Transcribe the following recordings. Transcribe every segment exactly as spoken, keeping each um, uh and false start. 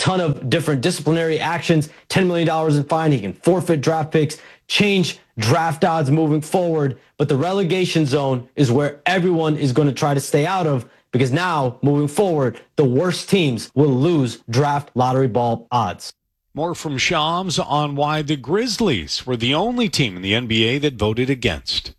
ton of different disciplinary actions, ten million dollars in fine. He can forfeit draft picks, change draft odds moving forward. But the relegation zone is where everyone is going to try to stay out of, because now, moving forward, the worst teams will lose draft lottery ball odds. More from Shams on why the Grizzlies were the only team in the N B A that voted against.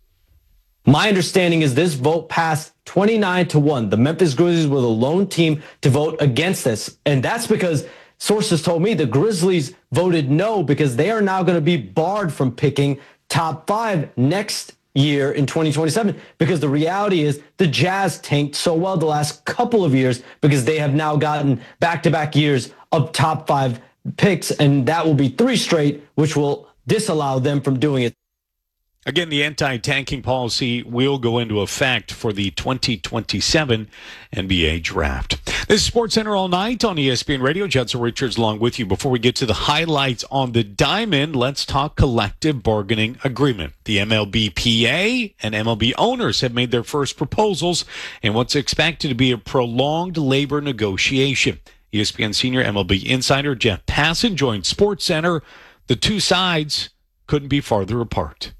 My understanding is this vote passed twenty-nine to one. The Memphis Grizzlies were the lone team to vote against this. And that's because sources told me the Grizzlies voted no because they are now going to be barred from picking top five next year in twenty twenty-seven, because the reality is the Jazz tanked so well the last couple of years because they have now gotten back-to-back years of top five picks, and that will be three straight, which will disallow them from doing it. Again, the anti-tanking policy will go into effect for the twenty twenty-seven N B A draft. This is SportsCenter All Night on E S P N Radio. Judson Richards along with you. Before we get to the highlights on the diamond, let's talk collective bargaining agreement. The M L B P A and M L B owners have made their first proposals in what's expected to be a prolonged labor negotiation. E S P N senior M L B insider Jeff Passan joined SportsCenter. The two sides couldn't be farther apart.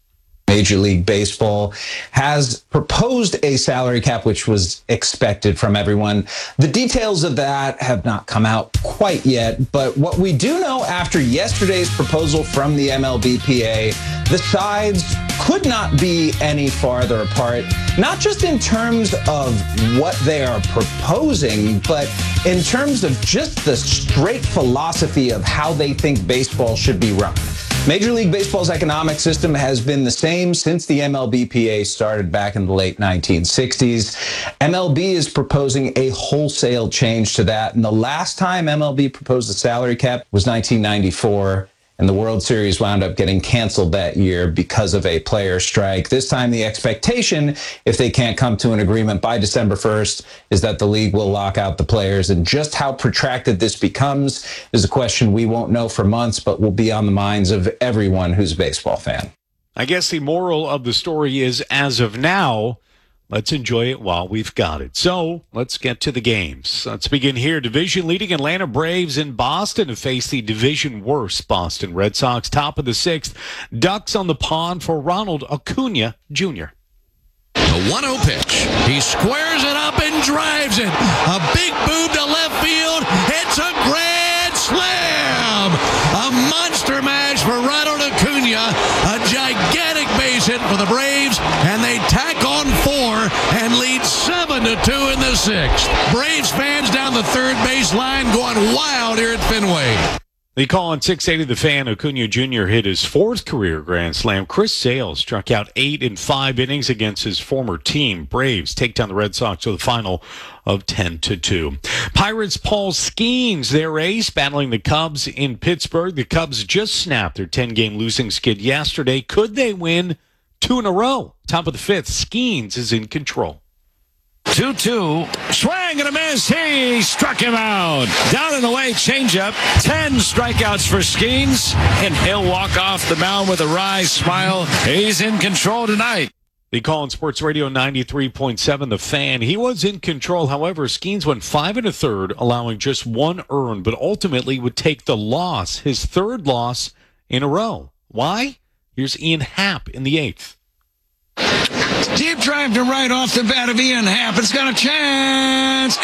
Major League Baseball has proposed a salary cap, which was expected from everyone. The details of that have not come out quite yet, but what we do know after yesterday's proposal from the M L B P A, the sides could not be any farther apart, not just in terms of what they are proposing, but in terms of just the straight philosophy of how they think baseball should be run. Major League Baseball's economic system has been the same since the M L B P A started back in the late nineteen sixties. M L B is proposing a wholesale change to that, and the last time M L B proposed a salary cap was nineteen ninety-four, and the World Series wound up getting canceled that year because of a player strike. This time, the expectation, if they can't come to an agreement by December first, is that the league will lock out the players. And just how protracted this becomes is a question we won't know for months, but will be on the minds of everyone who's a baseball fan. I guess the moral of the story is, as of now, let's enjoy it while we've got it. So let's get to the games. Let's begin here. Division-leading Atlanta Braves in Boston to face the division-worst Boston Red Sox. Top of the sixth. Ducks on the pond for Ronald Acuna Junior The one oh pitch. He squares it up and drives it. A big boob to left field. It's a grand slam. A monster match for Ronald Acuna. A gigantic base hit for the Braves. And they tack on four and lead seven to two in the sixth. Braves fans down the third base line going wild here at Fenway. The call on six eighty The Fan. Acuna Junior hit his fourth career grand slam. Chris Sale struck out eight in five innings against his former team. Braves take down the Red Sox to the final of ten to two. Pirates' Paul Skeens, their ace, battling the Cubs in Pittsburgh. The Cubs just snapped their ten-game losing skid yesterday. Could they win two in a row? Top of the fifth, Skeens is in control. two two. Swing and a miss. He struck him out. Down and away changeup. Ten strikeouts for Skeens. And he'll walk off the mound with a wry smile. He's in control tonight. The call on Sports Radio ninety-three point seven, The Fan. He was in control. However, Skeens went five and a third, allowing just one earned, but ultimately would take the loss, his third loss in a row. Why? Here's Ian Happ in the eighth. Deep drive to right off the bat of Ian Happ. It's got a chance.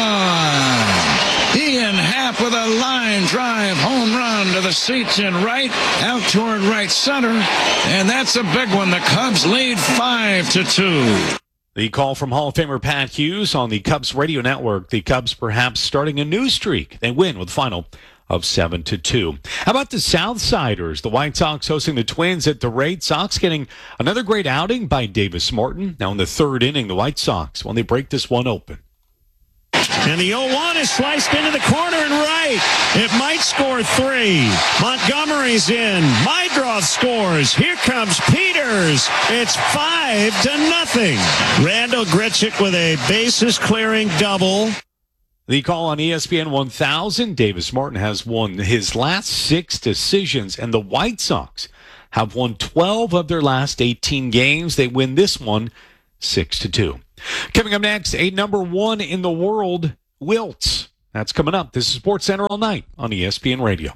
Gone. Ian Happ with a line drive home run to the seats in right, out toward right center. And that's a big one. The Cubs lead five to two. The call from Hall of Famer Pat Hughes on the Cubs radio network. The Cubs perhaps starting a new streak. They win with a final of seven to two. How about the Southsiders? The White Sox hosting the Twins at the Red Sox, getting another great outing by Davis Morton. Now in the third inning, the White Sox, when they break this one open. And the oh one is sliced into the corner and right. It might score three. Montgomery's in. Mydroth scores. Here comes Peters. It's five to nothing. Randall Grichuk with a bases-clearing double. The call on E S P N one thousand. Davis Martin has won his last six decisions, and the White Sox have won twelve of their last eighteen games. They win this one six to two. Coming up next, a number one in the world, Wiltz. That's coming up. This is Sports Center all night on E S P N Radio.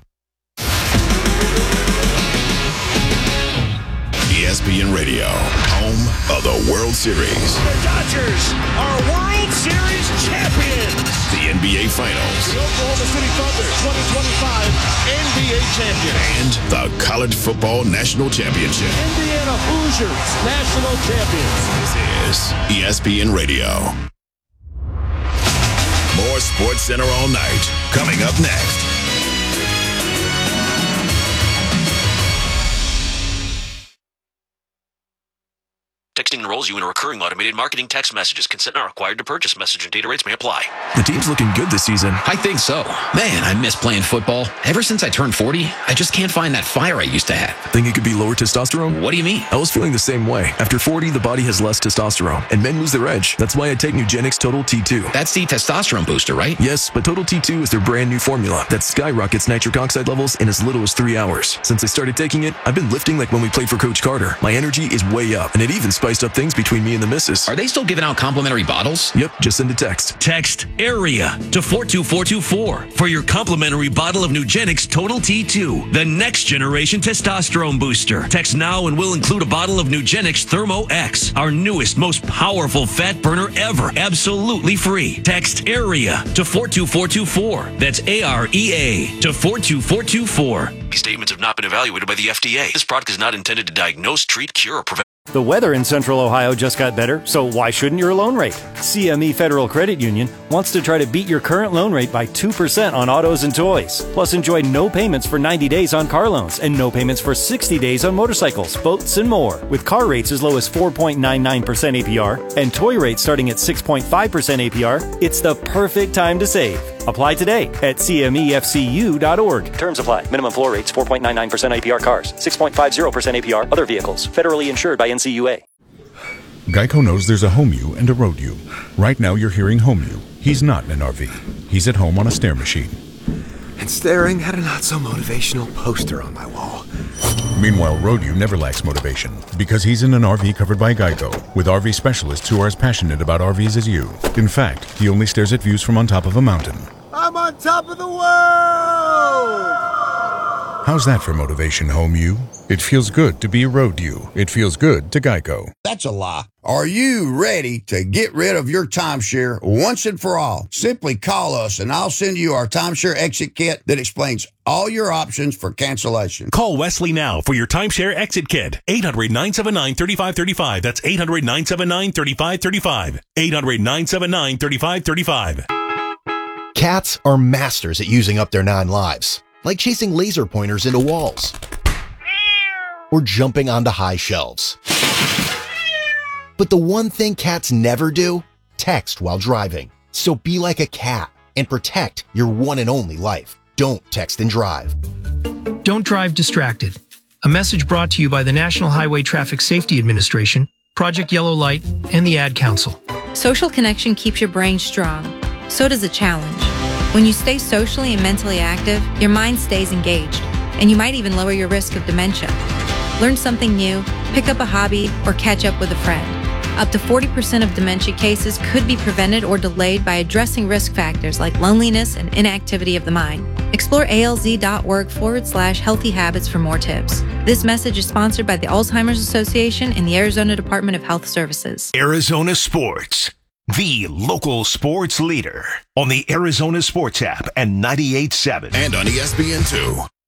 E S P N Radio, home of the World Series. The Dodgers are World Series champions. The N B A Finals. The Oklahoma City Thunder twenty twenty-five N B A champions. And the College Football National Championship. Indiana Hoosiers national champions. This is E S P N Radio. More Sports Center all night. Coming up next. Texting enrolls you in a recurring automated marketing text messages. Consent not required to purchase. Message and data rates may apply. The team's looking good this season. I think so. Man, I miss playing football. Ever since I turned forty, I just can't find that fire I used to have. Think it could be lower testosterone? What do you mean? I was feeling the same way. After forty, the body has less testosterone, and men lose their edge. That's why I take Nugenix Total T two. That's the testosterone booster, right? Yes, but Total T two is their brand new formula that skyrockets nitric oxide levels in as little as three hours. Since I started taking it, I've been lifting like when we played for Coach Carter. My energy is way up, and it even spiced up things between me and the missus. Are they still giving out complimentary bottles? Yep, just send a text. Text AREA to four two four two four for your complimentary bottle of Nugenix Total T two, the next generation testosterone booster. Text now and we'll include a bottle of Nugenix Thermo X, our newest, most powerful fat burner ever, absolutely free. Text AREA to four two four two four. That's A R E A to four two four two four. These statements have not been evaluated by the F D A. This product is not intended to diagnose, treat, cure, or prevent. The weather in Central Ohio just got better, so why shouldn't your loan rate? C M E Federal Credit Union wants to try to beat your current loan rate by two percent on autos and toys. Plus, enjoy no payments for ninety days on car loans and no payments for sixty days on motorcycles, boats, and more. With car rates as low as four point nine nine percent A P R and toy rates starting at six point five percent A P R, it's the perfect time to save. Apply today at C M E F C U dot org. Terms apply. Minimum floor rates four point nine nine percent A P R cars, six point five zero percent A P R other vehicles. Federally insured by N C U A. Geico knows there's a home you and a road you. Right now you're hearing home you. He's not in an R V. He's at home on a stair machine. And staring at a not-so-motivational poster on my wall. Meanwhile, road you never lacks motivation because he's in an R V covered by Geico with R V specialists who are as passionate about R Vs as you. In fact, he only stares at views from on top of a mountain. I'm on top of the world! How's that for motivation, home you? It feels good to be a road you. It feels good to Geico. That's a lie. Are you ready to get rid of your timeshare once and for all? Simply call us and I'll send you our timeshare exit kit that explains all your options for cancellation. Call Wesley now for your timeshare exit kit. eight hundred, nine seven nine, three five three five. That's eight hundred, nine seven nine, three five three five. eight hundred, nine seven nine, three five three five. Cats are masters at using up their nine lives, like chasing laser pointers into walls or jumping onto high shelves. But the one thing cats never do, text while driving. So be like a cat and protect your one and only life. Don't text and drive. Don't drive distracted. A message brought to you by the National Highway Traffic Safety Administration, Project Yellow Light, and the Ad Council. Social connection keeps your brain strong. So does a challenge. When you stay socially and mentally active, your mind stays engaged, and you might even lower your risk of dementia. Learn something new, pick up a hobby, or catch up with a friend. Up to forty percent of dementia cases could be prevented or delayed by addressing risk factors like loneliness and inactivity of the mind. Explore alz.org forward slash healthy habits for more tips. This message is sponsored by the Alzheimer's Association and the Arizona Department of Health Services. Arizona Sports, the local sports leader on the Arizona Sports app and ninety-eight point seven. And on E S P N two.